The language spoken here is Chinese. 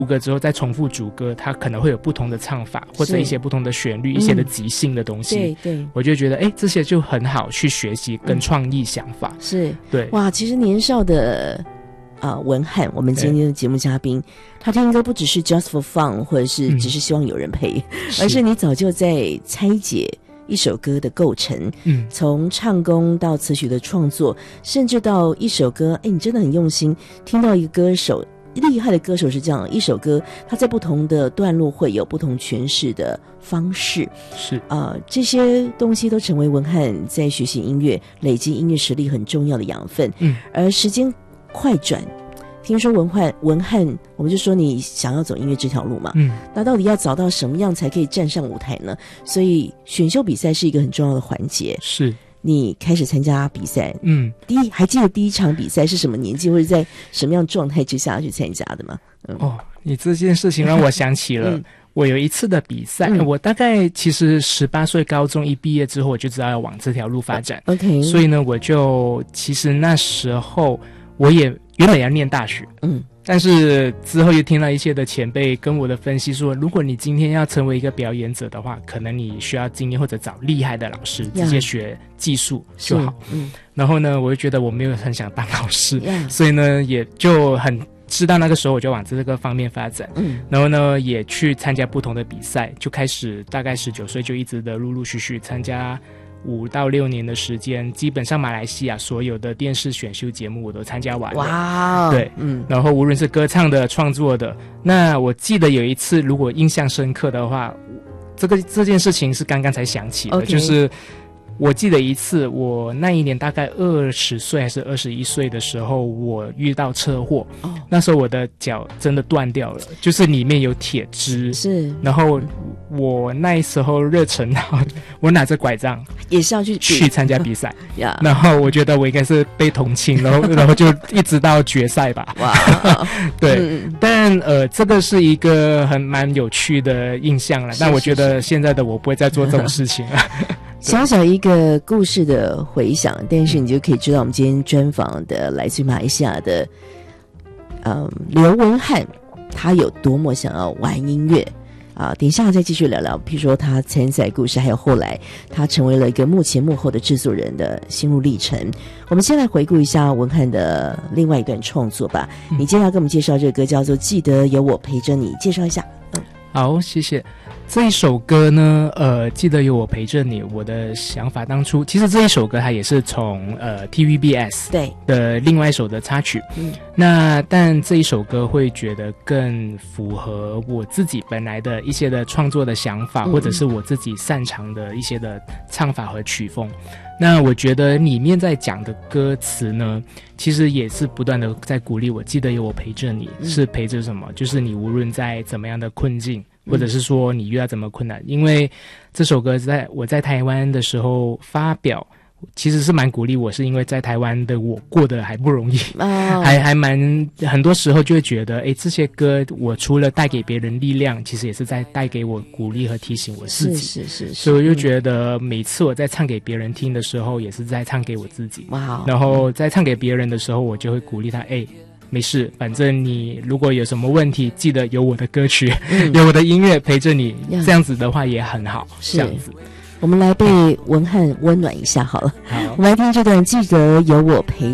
歌之后再重复主歌，它可能会有不同的唱法，或者一些不同的旋律，一些的即兴的东西。 对， 我就觉得这些就很好去学习跟创意想法。 是， 对， 哇，其实年少的文翰，我们今天的节目嘉宾，他听歌不只是 just for fun， 或者是只是希望有人陪，而是你早就在拆解一首歌的构成，从唱功到词曲的创作，甚至到一首歌，你真的很用心。听到一个歌手，厉害的歌手是这样，一首歌他在不同的段落会有不同诠释的方式， 是这些东西都成为文翰在学习音乐、累积音乐实力很重要的养分。而时间快转，听说文翰，我们就说你想要走音乐这条路嘛，那到底要找到什么样才可以站上舞台呢？所以选秀比赛是一个很重要的环节。 是， 你开始参加比赛，还记得第一场比赛是什么年纪或者在什么样状态之下去参加的吗？ 你这件事情让我想起了我有一次的比赛，我大概其实18岁高中一毕业之后，我就知道要往这条路发展。 OK， 所以呢，我就其实那时候我也原本要念大学，但是之后又听了一些的前辈跟我的分析说，如果你今天要成为一个表演者的话，可能你需要经验或者找厉害的老师，直接学技术就好。然后呢，我就觉得我没有很想当老师，所以呢，也就很知道那个时候我就往这个方面发展。然后呢，也去参加不同的比赛，就开始大概19岁就一直的陆陆续续参加5到6年的时间，基本上马来西亚所有的电视选秀节目我都参加完了。 哇， 对，然后无论是歌唱的、创作的，那我记得有一次，如果印象深刻的话，这件事情是刚刚才想起的，就是我记得一次，我那一年大概20岁还是21岁的时候，我遇到车祸。那时候我的脚真的断掉了，就是里面有铁枝。是，然后我那时候热忱到，我拿着拐杖也是要去参加比赛。然后我觉得我应该是被同情，然后就一直到决赛吧。哇，对，但这个是一个蛮有趣的印象了。但我觉得现在的我不会再做这种事情了。 小小一个故事的回响，但是你就可以知道我们今天专访的来自于马来西亚的刘文翰，他有多么想要玩音乐等一下再继续聊聊，譬如说他参赛故事，还有后来他成为了一个幕前幕后的制作人的心路历程。我们先来回顾一下文翰的另外一段创作吧。你接下来给我们介绍这个歌叫做《记得有我陪着你》，介绍一下。 好，谢谢。这一首歌呢，记得有我陪着你。我的想法当初，其实这一首歌它也是从TVBS 对的另外一首的插曲。但这一首歌会觉得更符合我自己本来的一些的创作的想法，或者是我自己擅长的一些的唱法和曲风。那我觉得里面在讲的歌词呢，其实也是不断的在鼓励我，记得有我陪着你，是陪着什么？就是你无论在怎么样的困境，或者是说你遇到怎么困难，因为这首歌我在台湾的时候发表，其实是蛮鼓励我，是因为在台湾的我过得还不容易，还蛮很多时候就会觉得，这些歌我除了带给别人力量，其实也是在带给我鼓励和提醒我自己。是，所以我就觉得每次我在唱给别人听的时候，也是在唱给我自己。然后在唱给别人的时候，我就会鼓励他，没事，反正你如果有什么问题，记得有我的歌曲，有我的音乐陪着你，这样子的话也很好。这样子， 我们来被文翰温暖一下好了。我们来听这段《记得有我陪